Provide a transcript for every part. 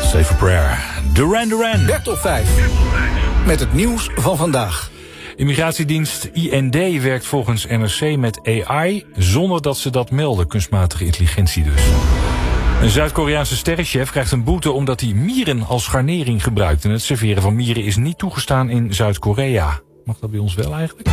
Save a Prayer. Duran Duran. Bertop 5. Met het nieuws van vandaag. Immigratiedienst IND werkt volgens NRC met AI... zonder dat ze dat melden, kunstmatige intelligentie dus. Een Zuid-Koreaanse sterrenchef krijgt een boete... omdat hij mieren als garnering gebruikt. En het serveren van mieren is niet toegestaan in Zuid-Korea. Mag dat bij ons wel eigenlijk?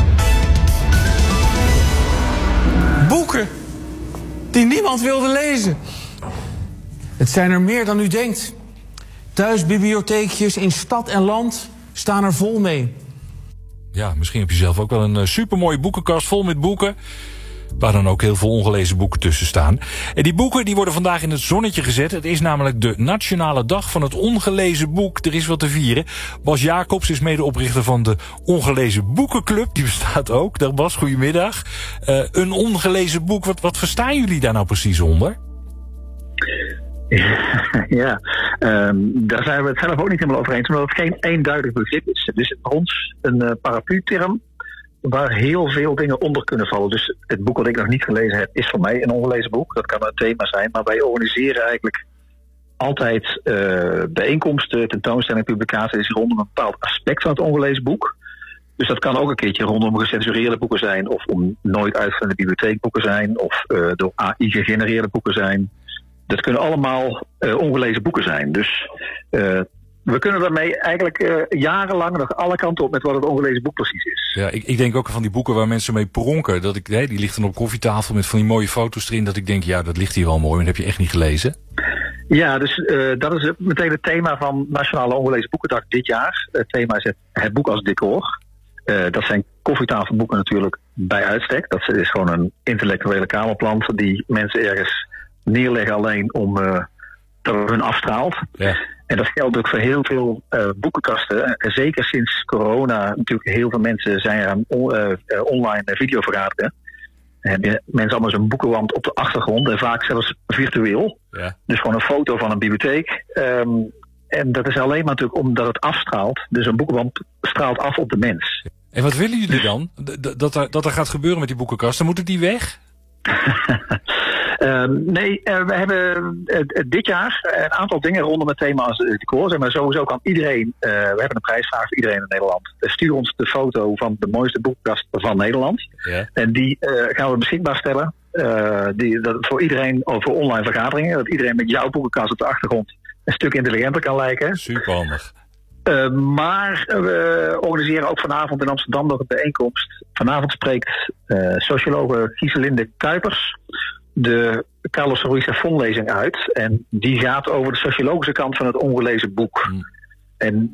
Boeken die niemand wilde lezen. Het zijn er meer dan u denkt. Thuisbibliotheekjes in stad en land staan er vol mee. Ja, misschien heb je zelf ook wel een supermooie boekenkast vol met boeken... waar dan ook heel veel ongelezen boeken tussen staan. En die boeken die worden vandaag in het zonnetje gezet. Het is namelijk de Nationale Dag van het Ongelezen Boek. Er is wat te vieren. Bas Jacobs is medeoprichter van de Ongelezen Boekenclub. Die bestaat ook. Dag Bas, goedemiddag. Een ongelezen boek, wat verstaan jullie daar nou precies onder? Ja, daar zijn we het zelf ook niet helemaal over eens, omdat het geen eenduidig begrip is. Het is voor ons een paraplu-term waar heel veel dingen onder kunnen vallen. Dus het boek wat ik nog niet gelezen heb, is voor mij een ongelezen boek. Dat kan een thema zijn, maar wij organiseren eigenlijk altijd bijeenkomsten, tentoonstellingen, publicaties rondom een bepaald aspect van het ongelezen boek. Dus dat kan ook een keertje rondom gecensureerde boeken zijn, of om nooit uitgaande bibliotheekboeken zijn, of door AI gegenereerde boeken zijn. Dat kunnen allemaal ongelezen boeken zijn. Dus we kunnen daarmee eigenlijk jarenlang nog alle kanten op met wat het ongelezen boek precies is. Ja, ik denk ook van die boeken waar mensen mee pronken. Die ligt dan op koffietafel met van die mooie foto's erin. Dat ik denk, ja, dat ligt hier wel mooi. Maar dat heb je echt niet gelezen. Ja, dus dat is meteen het thema van Nationale Ongelezen Boekendag dit jaar. Het thema is het boek als decor. Dat zijn koffietafelboeken natuurlijk bij uitstek. Dat is gewoon een intellectuele kamerplant die mensen ergens neerleggen alleen om dat het hun afstraalt. Ja. En dat geldt ook voor heel veel boekenkasten. En zeker sinds corona natuurlijk heel veel mensen zijn aan online videovergaderen. En hebben mensen allemaal zo'n boekenwand op de achtergrond en vaak zelfs virtueel. Ja. Dus gewoon een foto van een bibliotheek. En dat is alleen maar natuurlijk omdat het afstraalt. Dus een boekenwand straalt af op de mens. En wat willen jullie dan? Dat er gaat gebeuren met die boekenkasten? Moeten die weg? Nee, we hebben dit jaar een aantal dingen rondom het thema als decor. Zeg maar sowieso kan iedereen, we hebben een prijsvraag voor iedereen in Nederland. Stuur ons de foto van de mooiste boekenkast van Nederland. Ja. En die gaan we beschikbaar stellen. Voor iedereen, voor online vergaderingen. Dat iedereen met jouw boekenkast op de achtergrond een stuk intelligenter kan lijken. Superhandig. Maar we organiseren ook vanavond in Amsterdam nog een bijeenkomst. Vanavond spreekt sociologe Gieselinde Kuipers de Carlos Ruiz Zafón-lezing uit. En die gaat over de sociologische kant van het ongelezen boek. En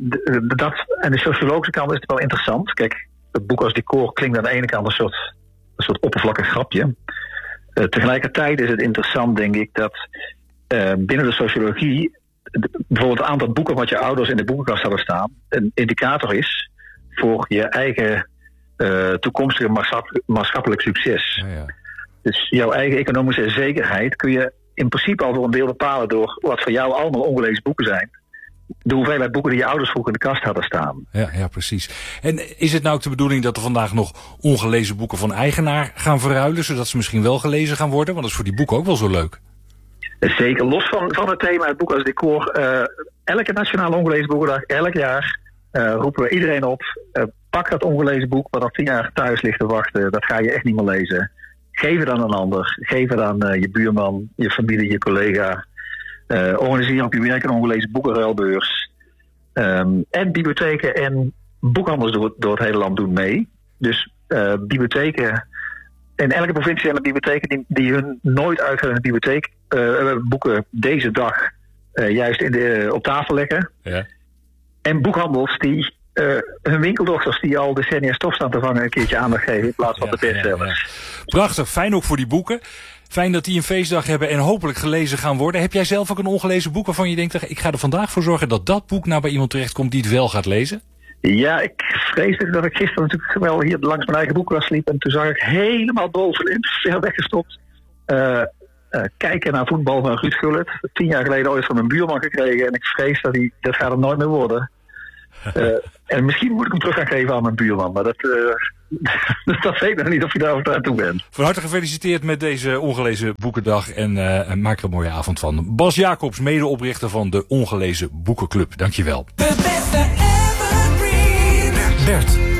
de sociologische kant is het wel interessant. Kijk, het boek als decor klinkt aan de ene kant een soort oppervlakkig grapje. Tegelijkertijd is het interessant, denk ik, dat binnen de sociologie bijvoorbeeld het aantal boeken wat je ouders in de boekenkast hadden staan een indicator is voor je eigen toekomstige maatschappelijk succes. Ja. Dus jouw eigen economische zekerheid kun je in principe al voor een deel bepalen door wat voor jou allemaal ongelezen boeken zijn. De hoeveelheid boeken die je ouders vroeger in de kast hadden staan. Ja, precies. En is het nou ook de bedoeling dat er vandaag nog ongelezen boeken van eigenaar gaan verruilen, zodat ze misschien wel gelezen gaan worden? Want dat is voor die boeken ook wel zo leuk. Zeker, los van het thema, het boek als decor. Elke Nationale Ongelezen Boekendag, elk jaar roepen we iedereen op. Pak dat ongelezen boek wat al 10 jaar thuis ligt te wachten. Dat ga je echt niet meer lezen. Geef het aan een ander. Geef het aan je buurman, je familie, je collega. Organiseer op je werk een ongelezen boekenruilbeurs. En bibliotheken en boekhandels door het hele land doen mee. Dus bibliotheken. In elke provincie zijn er bibliotheken die hun nooit uitgaande bibliotheek boeken deze dag juist op tafel leggen. Ja. En boekhandels die hun winkeldochters die al decennia stof staan te vangen een keertje aandacht geven in plaats van de bestsellers. Ja. Prachtig, fijn ook voor die boeken. Fijn dat die een feestdag hebben en hopelijk gelezen gaan worden. Heb jij zelf ook een ongelezen boek waarvan je denkt, ik ga er vandaag voor zorgen dat boek nou bij iemand terechtkomt die het wel gaat lezen? Ja, ik vreesde dat ik gisteren natuurlijk wel hier langs mijn eigen boekenkast liep. En toen zag ik helemaal bovenin, ver weggestopt, kijken naar voetbal van Ruud Gullit. 10 jaar geleden ooit van mijn buurman gekregen. En ik vrees dat gaat het nooit meer worden. En misschien moet ik hem terug gaan geven aan mijn buurman. Maar Dus dat weet ik nog niet of je daar aan toe bent. Van harte gefeliciteerd met deze Ongelezen Boekendag en maak er een mooie avond van. Bas Jacobs, medeoprichter van de Ongelezen Boekenclub. Dankjewel. Bert.